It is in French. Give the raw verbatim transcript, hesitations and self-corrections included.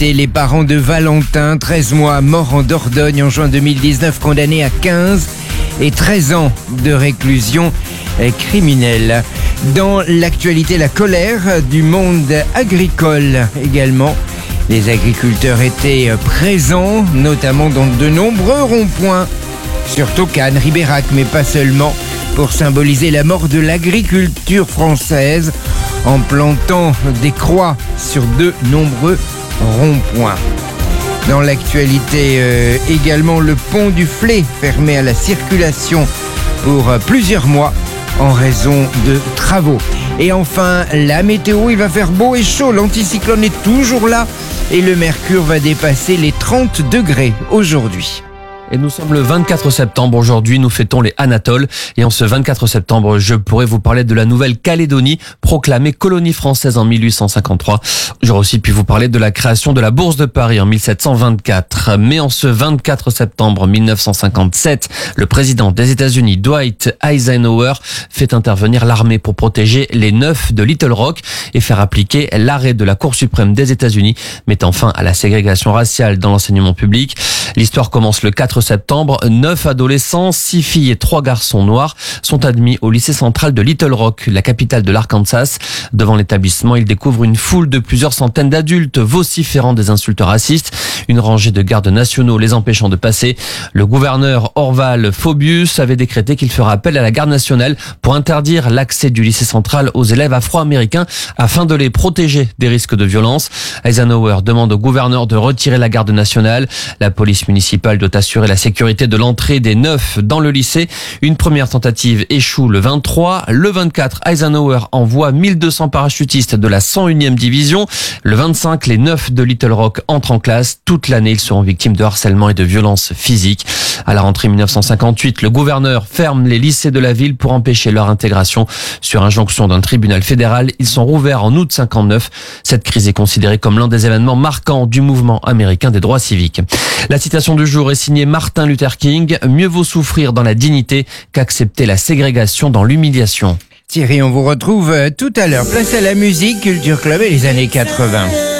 Et les parents de Valentin, treize mois, mort en Dordogne en juin deux mille dix-neuf, condamnés à quinze et treize ans de réclusion criminelle. Dans l'actualité, la colère du monde agricole également. Les agriculteurs étaient présents, notamment dans de nombreux ronds-points, surtout Cannes, Ribérac, mais pas seulement, pour symboliser la mort de l'agriculture française en plantant des croix sur de nombreux ronds-points. Dans l'actualité euh, également, le pont du Flé fermé à la circulation pour euh, plusieurs mois en raison de travaux. Et enfin, la météo, il va faire beau et chaud. L'anticyclone est toujours là et le mercure va dépasser les trente degrés aujourd'hui. Et nous sommes le vingt-quatre septembre. Aujourd'hui, nous fêtons les Anatoles. Et en ce vingt-quatre septembre, je pourrais vous parler de la Nouvelle-Calédonie, proclamée colonie française en mille huit cent cinquante-trois. J'aurais aussi pu vous parler de la création de la Bourse de Paris en mille sept cent vingt-quatre. Mais en ce vingt-quatre septembre mille neuf cent cinquante-sept, le président des États-Unis, Dwight Eisenhower, fait intervenir l'armée pour protéger les neufs de Little Rock et faire appliquer l'arrêt de la Cour suprême des États-Unis, mettant fin à la ségrégation raciale dans l'enseignement public. L'histoire commence le quatre septembre. Neuf adolescents, six filles et trois garçons noirs sont admis au lycée central de Little Rock, la capitale de l'Arkansas. Devant l'établissement, ils découvrent une foule de plusieurs centaines d'adultes vociférant des insultes racistes, une rangée de gardes nationaux les empêchant de passer. Le gouverneur Orval Faubus avait décrété qu'il ferait appel à la garde nationale pour interdire l'accès du lycée central aux élèves afro-américains afin de les protéger des risques de violence. Eisenhower demande au gouverneur de retirer la garde nationale. La police municipale doit assurer la sécurité de l'entrée des neufs dans le lycée. Une première tentative échoue le vingt-trois. Le vingt-quatre, Eisenhower envoie mille deux cents parachutistes de la cent unième division. Le vingt-cinq, les neufs de Little Rock entrent en classe. Toute l'année, ils seront victimes de harcèlement et de violences physiques. À la rentrée mille neuf cent cinquante-huit, le gouverneur ferme les lycées de la ville pour empêcher leur intégration. Sur injonction d'un tribunal fédéral, ils sont rouverts en août cinquante-neuf. Cette crise est considérée comme l'un des événements marquants du mouvement américain des droits civiques. La citation du jour est signée Martin Luther King. Mieux vaut souffrir dans la dignité qu'accepter la ségrégation dans l'humiliation. Thierry, on vous retrouve tout à l'heure. Place à la musique, Culture Club et les années quatre-vingts.